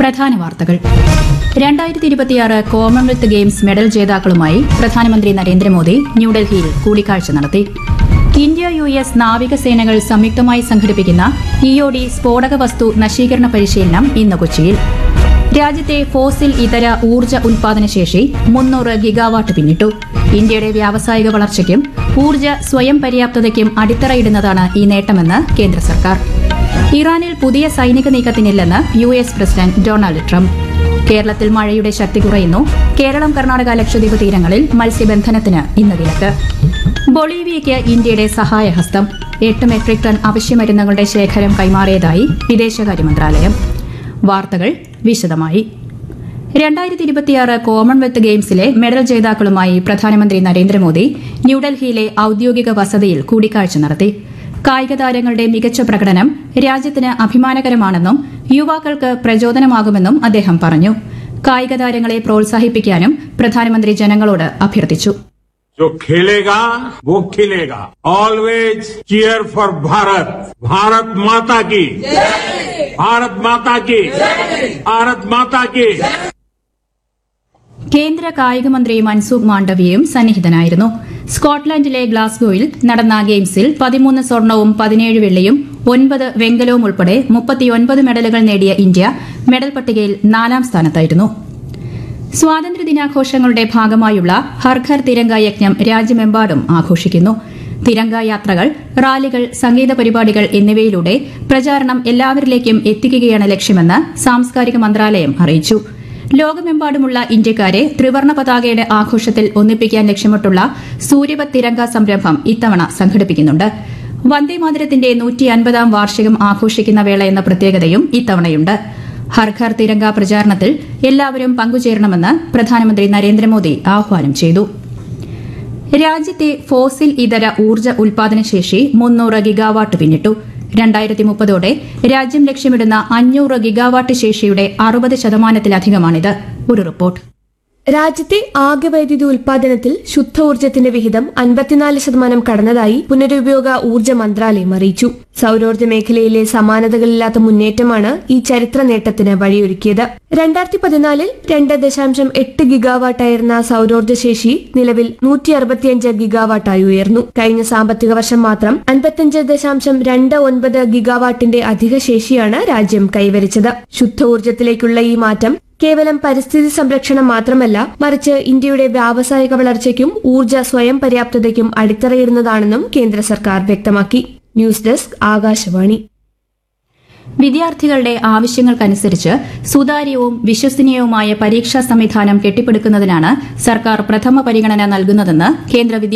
പ്രധാന വാർത്തകൾ 2026 Commonwealth games medal ജേതാക്കളുമായി പ്രധാനമന്ത്രി നരേന്ദ്രമോദി ന്യൂഡൽഹിയിൽ കൂടിക്കാഴ്ച നടത്തി. ഇന്ത്യ US നാവികസേനകൾ സംയുക്തമായി സംഘടിപ്പിക്കുന്ന EOD സ്ഫോടക വസ്തു നശീകരണ പരിശീലനം ഇന്ന് കൊച്ചിയിൽ. രാജ്യത്തെ ഫോസിൽ ഇതര ഊർജ്ജ ഉൽപാദനശേഷി 300 ഗിഗാവാട്ട് പിന്നിട്ടു. ഇന്ത്യയുടെ വ്യാവസായിക വളർച്ചയ്ക്കും ഊർജ്ജ സ്വയം പര്യാപ്തതയ്ക്കും അടിത്തറയിടുന്നതാണ് ഈ നേട്ടമെന്ന് കേന്ദ്ര സർക്കാർ. ഇറാനിൽ പുതിയ സൈനിക നീക്കത്തിനില്ലെന്ന് US പ്രസിഡന്റ് ഡൊണാൾഡ് ട്രംപ്. കേരളത്തിൽ മഴയുടെ ശക്തി കുറയുന്നു. കേരളം, കർണാടക, ലക്ഷദ്വീപ് തീരങ്ങളിൽ മത്സ്യബന്ധനത്തിന് ഇന്ന് വിലക്ക്. ബൊളീവിയയ്ക്ക് ഇന്ത്യയുടെ സഹായഹസ്തം. 8 മെട്രിക് ടൺ അവശ്യമരുന്നുകളുടെ ശേഖരം കൈമാറിയതായി വിദേശകാര്യ മന്ത്രാലയം. വാർത്തകൾ വിശദമായി. 2026 കോമൺവെൽത്ത് ഗെയിംസിലെ മെഡൽ ജേതാക്കളുമായി പ്രധാനമന്ത്രി നരേന്ദ്രമോദി ന്യൂഡൽഹിയിലെ ഔദ്യോഗിക വസതിയിൽ കൂടിക്കാഴ്ച നടത്തി. കായിക താരങ്ങളുടെ മികച്ച പ്രകടനം രാജ്യത്തിന് അഭിമാനകരമാണെന്നും യുവാക്കൾക്ക് പ്രചോദനമാകുമെന്നും അദ്ദേഹം പറഞ്ഞു. കായിക താരങ്ങളെ പ്രോത്സാഹിപ്പിക്കാനും പ്രധാനമന്ത്രി ജനങ്ങളോട് അഭ്യർത്ഥിച്ചു. जो खेलेगा वो खिलेगा. Always cheer for Bharat. Bharat माता की, भारत माता की, भारत माता की. കേന്ദ്ര കായിക മന്ത്രി മൻസുഖ് മാണ്ഡവ്യയും സന്നിഹിതനായിരുന്നു. സ്കോട്ട്ലൻഡിലെ ഗ്ലാസ്ഗോയിൽ നടന്ന ഗെയിംസിൽ 13 സ്വർണവും 17 വെള്ളിയും 9 വെങ്കലവും ഉൾപ്പെടെ 39 മെഡലുകൾ നേടിയ ഇന്ത്യ മെഡൽ പട്ടികയിൽ 4ാം സ്ഥാനത്തായിരുന്നു. സ്വാതന്ത്ര്യദിനാഘോഷങ്ങളുടെ ഭാഗമായുള്ള ഹർ ഘർ തിരംഗ യജ്ഞം രാജ്യമെമ്പാടും ആഘോഷിക്കുന്നു. തിരംഗ യാത്രകൾ, റാലികൾ, സംഗീത പരിപാടികൾ എന്നിവയിലൂടെ പ്രചാരണം എല്ലാവരിലേക്കും എത്തിക്കുകയാണ് ലക്ഷ്യമെന്ന് സാംസ്കാരിക മന്ത്രാലയം അറിയിച്ചു. ലോകമെമ്പാടുമുള്ള ഇന്ത്യക്കാരെ ത്രിവർണ്ണ പതാകയുടെ ആഘോഷത്തിൽ ഒന്നിപ്പിക്കാൻ ലക്ഷ്യമിട്ടുള്ള സൂര്യപത് തിരംഗ സംരംഭം ഇത്തവണ സംഘടിപ്പിക്കുന്നുണ്ട്. വന്ദേമാതരത്തിന്റെ 150ാം വാർഷികം ആഘോഷിക്കുന്ന വേള എന്ന പ്രത്യേകതയും ഇത്തവണയുണ്ട്. ഹർ ഘർ തിരംഗ പ്രചാരണത്തിൽ എല്ലാവരും പങ്കുചേരണമെന്ന് പ്രധാനമന്ത്രി നരേന്ദ്രമോദി ആഹ്വാനം ചെയ്തു. രാജ്യത്തെ ഫോസിൽ ഇതര ഊർജ്ജ ഉൽപാദനശേഷി 300 ഗിഗാവാട്ട് പിന്നിട്ടു. 2030ഓടെ രാജ്യം ലക്ഷ്യമിടുന്ന 500 ഗിഗാവാട്ട് ശേഷിയുടെ 60%-ലധികമാണിത്. ഒരു റിപ്പോർട്ട്. രാജ്യത്തെ ആകെ വൈദ്യുതി ഉൽപാദനത്തിൽ ശുദ്ധ ഊർജ്ജത്തിന്റെ വിഹിതം 54% കടന്നതായി പുനരുപയോഗ ഊർജ്ജ മന്ത്രാലയം അറിയിച്ചു. സൌരോർജ്ജ മേഖലയിലെ സമാനതകളില്ലാത്ത മുന്നേറ്റമാണ് ഈ ചരിത്ര നേട്ടത്തിന് വഴിയൊരുക്കിയത്. 2014 2.8 ഗിഗാവാട്ടായിരുന്ന സൌരോർജ്ജ ശേഷി നിലവിൽ 165 ഗിഗാവാട്ടായി ഉയർന്നു. കഴിഞ്ഞ സാമ്പത്തിക വർഷം മാത്രം 55.29 ഗിഗാവാട്ടിന്റെ അധിക ശേഷിയാണ് രാജ്യം കൈവരിച്ചത്. ശുദ്ധ ഊർജ്ജത്തിലേക്കുള്ള ഈ മാറ്റം കേവലം പരിസ്ഥിതി സംരക്ഷണം മാത്രമല്ല, മറിച്ച് ഇന്ത്യയുടെ വ്യാവസായിക വളർച്ചയ്ക്കും ഊർജ്ജ സ്വയം പര്യാപ്തതയ്ക്കും അടിത്തറയിടുന്നതാണെന്നും കേന്ദ്ര സർക്കാർ വ്യക്തമാക്കി. News desk, Akashvani. വിദ്യാർത്ഥികളുടെ ആവശ്യങ്ങൾക്കനുസരിച്ച് സുതാര്യവും വിശ്വസനീയവുമായ പരീക്ഷാ സംവിധാനം കെട്ടിപ്പടുക്കുന്നതിനാണ് സർക്കാർ പ്രഥമ പരിഗണന നൽകുന്നതെന്ന് കേന്ദ്ര